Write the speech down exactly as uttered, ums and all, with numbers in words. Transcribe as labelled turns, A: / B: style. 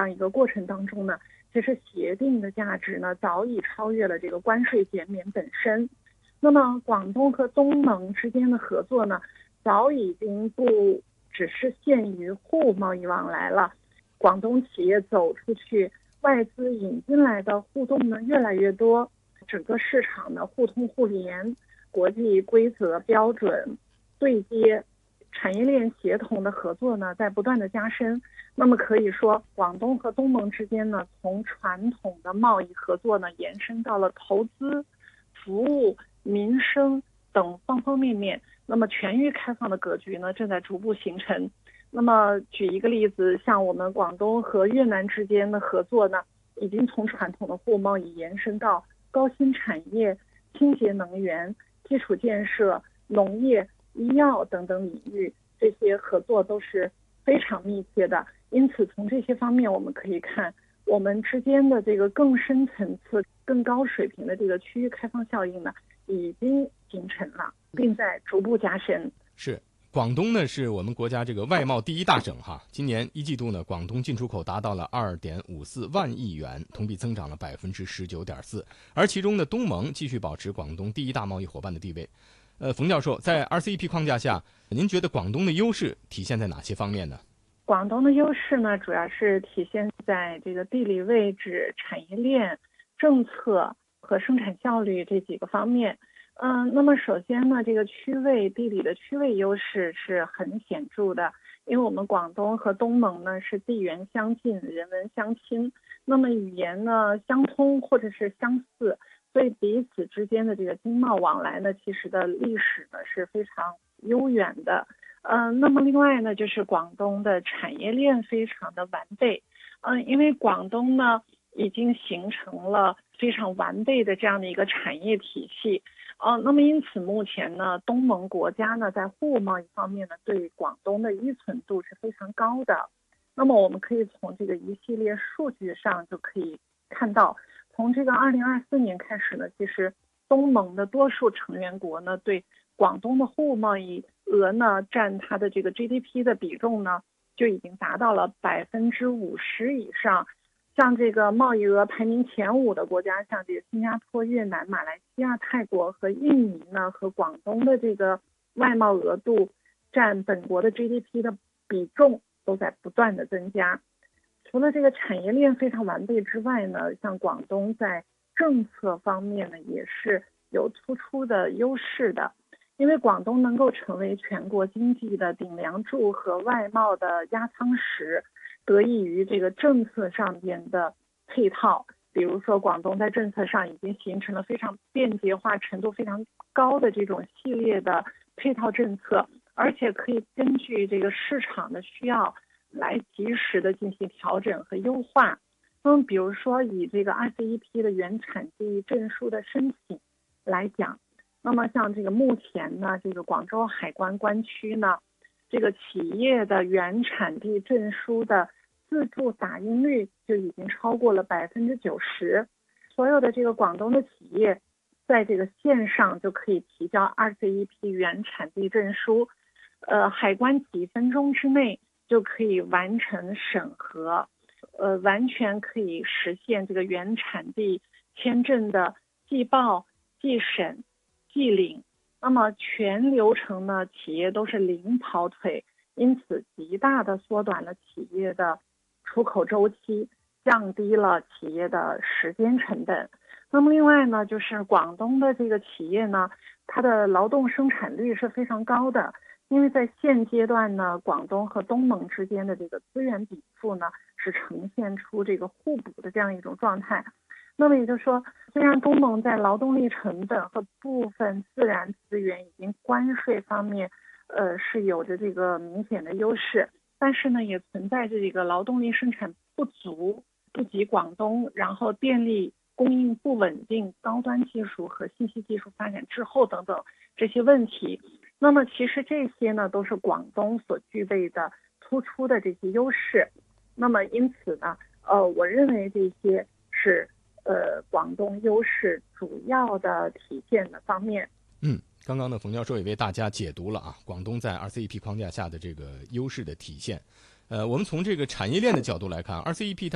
A: 样一个过程当中呢，其实协定的价值呢早已超越了这个关税减免本身。那么广东和东盟之间的合作呢，早已经不只是限于货物贸易往来了，广东企业走出去，外资引进来的互动呢越来越多，整个市场呢互通互联，国际规则标准对接，产业链协同的合作呢在不断的加深。那么可以说，广东和东盟之间呢，从传统的贸易合作呢延伸到了投资、服务、民生等方方面面。那么全域开放的格局呢正在逐步形成。那么举一个例子，像我们广东和越南之间的合作呢，已经从传统的货物贸易延伸到高新产业、清洁能源、基础建设、农业、医药等等领域，这些合作都是非常密切的。因此从这些方面我们可以看，我们之间的这个更深层次、更高水平的这个区域开放效应呢，已经形成了，并在逐步加深。
B: 是。广东呢是我们国家这个外贸第一大省哈，今年一季度呢，广东进出口达到了二点五四万亿元，同比增长了百分之十九点四，而其中呢，东盟继续保持广东第一大贸易伙伴的地位。呃，冯教授，在 R C E P 框架下，您觉得广东的优势体现在哪些方面呢？
A: 广东的优势呢，主要是体现在这个地理位置、产业链、政策和生产效率这几个方面。嗯，那么首先呢，这个区位地理的区位优势是很显著的，因为我们广东和东盟呢是地缘相近、人文相亲，那么语言呢相通或者是相似，所以彼此之间的这个经贸往来呢，其实的历史呢是非常悠远的。嗯、呃，那么另外呢，就是广东的产业链非常的完备。嗯、呃，因为广东呢已经形成了非常完备的这样的一个产业体系。呃，那么因此目前呢，东盟国家呢在货物贸易方面呢，对广东的依存度是非常高的。那么我们可以从这个一系列数据上就可以看到，从这个二零二四年开始呢，其实东盟的多数成员国呢对广东的货物贸易额呢占它的这个 G D P 的比重呢就已经达到了百分之五十以上。像这个贸易额排名前五的国家，像这个新加坡、越南、马来西亚、泰国和印尼呢，和广东的这个外贸额度占本国的 G D P 的比重都在不断的增加。除了这个产业链非常完备之外呢，像广东在政策方面呢也是有突出的优势的，因为广东能够成为全国经济的顶梁柱和外贸的压舱石，得益于这个政策上边的配套。比如说广东在政策上已经形成了非常便捷化程度非常高的这种系列的配套政策，而且可以根据这个市场的需要来及时的进行调整和优化。那么比如说以这个 R C E P 的原产地证书的申请来讲，那么像这个目前呢，这个广州海关关区呢，这个企业的原产地证书的自助打印率就已经超过了百分之九十，所有的这个广东的企业在这个线上就可以提交 R C E P 原产地证书，呃，海关几分钟之内就可以完成审核，呃，完全可以实现这个原产地签证的寄报、寄审、寄领。那么全流程呢，企业都是零跑腿，因此极大的缩短了企业的出口周期，降低了企业的时间成本。那么另外呢，就是广东的这个企业呢，它的劳动生产率是非常高的，因为在现阶段呢，广东和东盟之间的这个资源禀赋呢，是呈现出这个互补的这样一种状态。那么也就是说，虽然东盟在劳动力成本和部分自然资源以及关税方面，呃，是有着这个明显的优势，但是呢，也存在着这个劳动力生产不足、不及广东，然后电力供应不稳定、高端技术和信息技术发展滞后等等这些问题。那么其实这些呢，都是广东所具备的突出的这些优势。那么因此呢，呃，我认为这些是呃广东优势主要的体现的方面。
B: 嗯，刚刚呢，冯教授也为大家解读了啊，广东在 R C E P 框架下的这个优势的体现。呃，我们从这个产业链的角度来看 ，R C E P 它